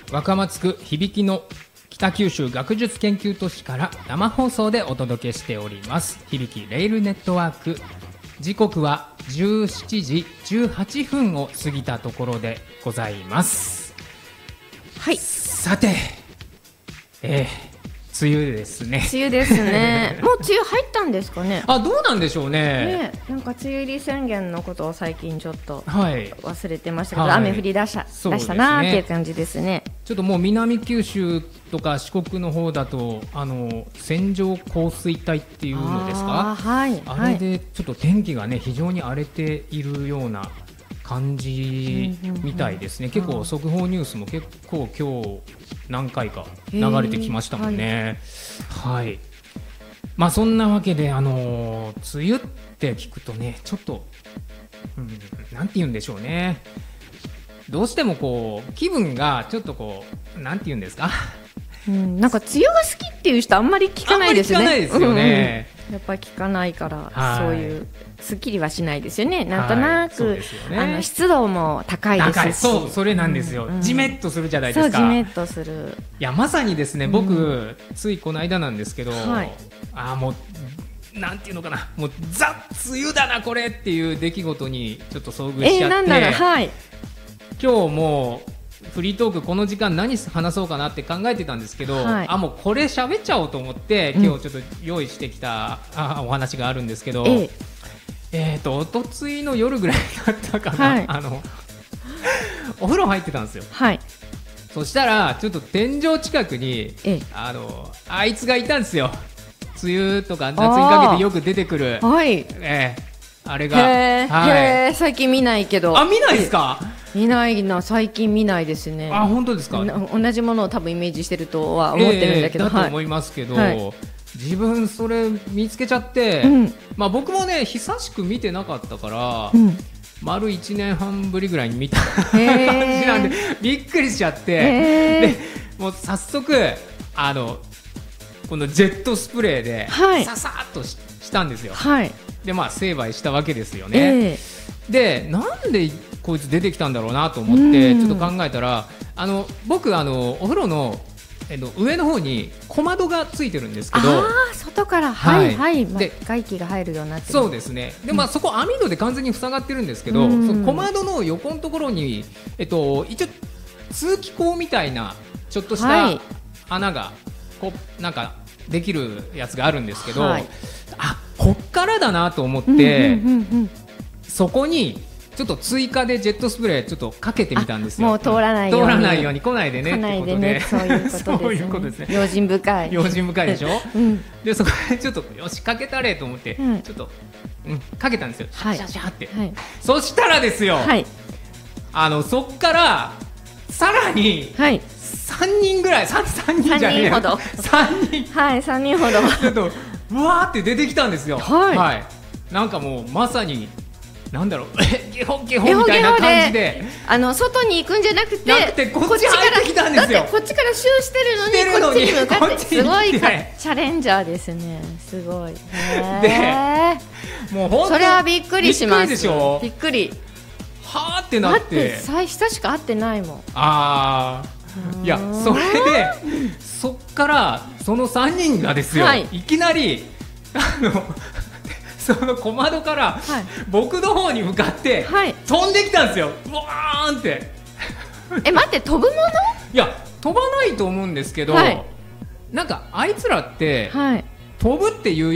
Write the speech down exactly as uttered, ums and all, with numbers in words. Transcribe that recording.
若松区響の北九州学術研究都市から生放送でお届けしております響レールネットワーク。時刻はじゅうしちじじゅうはっぷんを過ぎたところでございます。 はい、 さて、えー梅雨ですね。 梅雨ですね。もう梅雨入ったんですかね。 あ、どうなんでしょうね。 ね、なんか梅雨入り宣言のことを最近ちょっとはい忘れてましたけど、 はい雨降り出した、 そうですね出したなーっていう感じですね。 ちょっともう南九州とか四国の方だとあの線状降水帯っていうのですか。 あー、はい、 あれでちょっと天気がね非常に荒れているような感じみたいですね。結構速報ニュースも結構今日何回か流れてきましたもんね。はい、はい、まあそんなわけであのー、梅雨って聞くとねちょっと、うん、なんて言うんでしょうね。どうしてもこう気分がちょっとこうなんて言うんですか、 うん、なんか梅雨が好きっていう人あんまり聞かないですね。 あんまり聞かないですよね。 うんうん、やっぱり聞かないからはいそういうすっきりはしないですよね。なんとなく、 はいね、 あの湿度も高いですし、 そうそれなんですよ、うんうん、ジメッとするじゃないですか。 そうジメッとする。 いやまさにですね僕、うん、ついこの間なんですけど、 はい、 あもうなんていうのかな、もうザ梅雨だなこれっていう出来事にちょっと遭遇しちゃって、 えー、なんだろう、はい、 今日もフリートークこの時間何話そうかなって考えてたんですけど、はい、あもうこれ喋っちゃおうと思って今日ちょっと用意してきた、うん、あお話があるんですけど、えーえー、とおとついの夜ぐらいだったかな、はい、あのお風呂入ってたんですよ、はい、そしたらちょっと天井近くに、えー、あのあいつがいたんですよ。梅雨とか夏にかけてよく出てくる、はい、えー、あれがへー、はい、へー、最近見ないけど。 あ見ないですか。 見ないな、最近見ないですね。 あ本当ですか。 同じものを多分イメージしてるとは思ってるんだけど、 えー、だと思いますけど、はい、自分それ見つけちゃって、うん、まあ、僕もね久しく見てなかったから、うん、丸いちねんはんぶりぐらいに見た感じなんでびっくりしちゃって、でもう早速あのこのジェットスプレーでささっと し,、はい、したんですよ、はい、でまあ成敗したわけですよね、えー、でなんでこいつ出てきたんだろうなと思ってちょっと考えたら、あの僕あのお風呂の、えっと、上の方に小窓がついてるんですけど、 あ外からはいはい、で外気が入るようになってる。 そうですね。で、まあ、そこ網戸で完全に塞がってるんですけど、うん、その小窓の横のところに、えっと、一応通気口みたいなちょっとした穴が、はい、こうなんかできるやつがあるんですけど、はい、あこっからだなと思って、うんうんうんうん、そこにちょっと追加でジェットスプレーちょっとかけてみたんですよ。 もう通らないように、 通らないように来ないでねってことで、ね、 そういうことですね。そういうことですね。用心深い。 用心深いでしょ、うん、でそこでちょっとよしかけたれと思って、うん、ちょっと、うん、かけたんですよ。シャシャシャって、はい、そしたらですよ、はい、あのそっからさらにさんにんぐらい、さんにんじゃねえよ、さんにんはいさんにんほどちょっとうわーって出てきたんですよ。はい、はい、なんかもうまさになんだろうゲホゲホみたいな感じで、 あの外に行くんじゃなくて、 なくてこっち入ってきたんですよ。 だってこっちからシューしてるのにこっちに向かって、すごいチャレンジャーですね。すごい。 でもう本当それはびっくりします。 びっくりでしょ。 びっくり。 はーってなって。 だって最初しか会ってないもん。 ああ。いやそれでそっからそのさんにんがですよ、はい、いきなりあのその小窓から僕の方に向かって飛んできたんですよ、はい、わーんってえ待って飛ぶもの？ いや飛ばないと思うんですけど、はい、なんかあいつらって、はい、飛ぶっていう